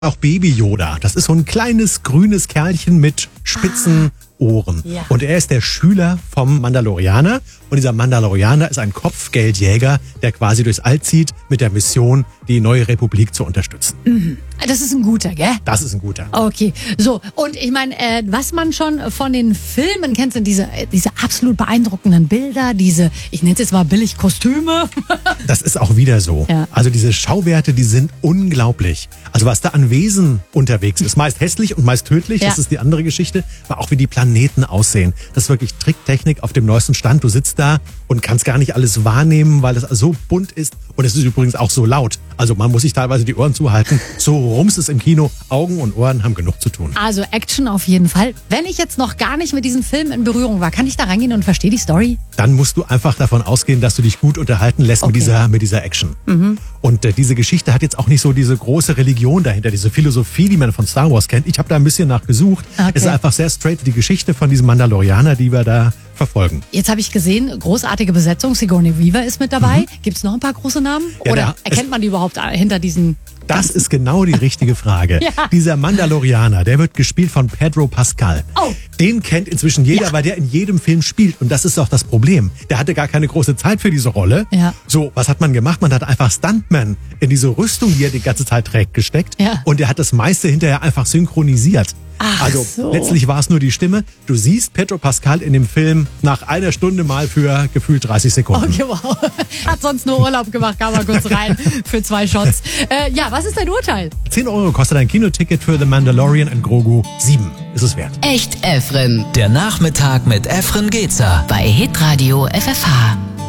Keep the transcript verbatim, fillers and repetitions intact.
Auch Baby Yoda. Das ist so ein kleines grünes Kerlchen mit spitzen Ohren. Ja. Und er ist der Schüler vom Mandalorianer. Und dieser Mandalorianer ist ein Kopfgeldjäger, der quasi durchs All zieht mit der Mission, die neue Republik zu unterstützen. Mhm. Das ist ein guter, gell? Das ist ein guter. Okay, so. Und ich meine, äh, was man schon von den Filmen kennt, sind diese, äh, diese absolut beeindruckenden Bilder, diese, ich nenne es jetzt mal billig Kostüme. Das ist auch wieder so. Ja. Also diese Schauwerte, die sind unglaublich. Also was da an Wesen unterwegs ist, meist hässlich und meist tödlich, Ja. das ist die andere Geschichte, aber auch wie die Planeten aussehen. Das ist wirklich Tricktechnik auf dem neuesten Stand. Du sitzt da und kannst gar nicht alles wahrnehmen, weil es so bunt ist und es ist übrigens auch so laut. Also man muss sich teilweise die Ohren zuhalten. So rums es im Kino. Augen und Ohren haben genug zu tun. Also Action auf jeden Fall. Wenn ich jetzt noch gar nicht mit diesem Film in Berührung war, kann ich da reingehen und verstehe die Story? Dann musst du einfach davon ausgehen, dass du dich gut unterhalten lässt mit Okay. dieser, mit dieser Action. Mhm. Und äh, diese Geschichte hat jetzt auch nicht so diese große Religion dahinter, diese Philosophie, die man von Star Wars kennt. Ich habe da ein bisschen nachgesucht. Okay. Es ist einfach sehr straight die Geschichte von diesem Mandalorianer, die wir da verfolgen. Jetzt habe ich gesehen, großartige Besetzung. Sigourney Weaver ist mit dabei. Gibt's noch ein paar große Namen? Ja, Oder der- erkennt man die überhaupt hinter diesen... Das ist genau die richtige Frage. Ja. Dieser Mandalorianer, der wird gespielt von Pedro Pascal. Oh. Den kennt inzwischen jeder, Ja. weil der in jedem Film spielt. Und das ist auch das Problem. Der hatte gar keine große Zeit für diese Rolle. Ja. So, was hat man gemacht? Man hat einfach Stuntman in diese Rüstung, die er die ganze Zeit trägt, gesteckt. Ja. Und der hat das meiste hinterher einfach synchronisiert. Ach also so. letztlich war es nur die Stimme. Du siehst Pedro Pascal in dem Film nach einer Stunde mal für gefühlt dreißig Sekunden. Okay, wow. Hat sonst nur Urlaub gemacht, kam mal kurz rein für zwei Shots. Äh, ja, was ist dein Urteil? zehn Euro kostet ein Kinoticket für The Mandalorian and Grogu. sieben ist es wert. Echt Efren. Der Nachmittag mit Efren Gezer. Bei Hitradio F F H.